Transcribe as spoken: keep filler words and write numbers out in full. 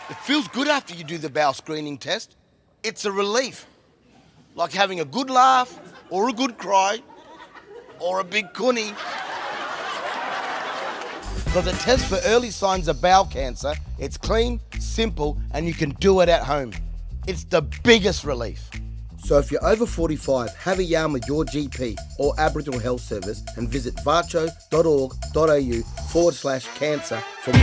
It feels good after you do the bowel screening test. It's a relief. Like having a good laugh, or a good cry, or a big cunny. Because it tests for early signs of bowel cancer. It's clean, simple, and you can do it at home. It's the biggest relief. So if you're over forty-five, have a yarn with your G P or Aboriginal Health Service and visit varcho.org.au forward slash cancer for more.